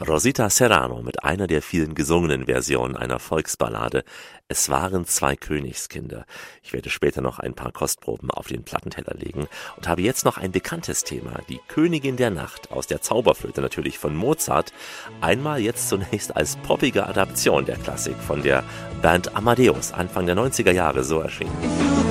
Rosita Serrano mit einer der vielen gesungenen Versionen einer Volksballade. Es waren zwei Königskinder. Ich werde später noch ein paar Kostproben auf den Plattenteller legen und habe jetzt noch ein bekanntes Thema, die Königin der Nacht aus der Zauberflöte natürlich von Mozart. Einmal jetzt zunächst als poppige Adaption der Klassik von der Band Amadeus, Anfang der 90er Jahre so erschienen.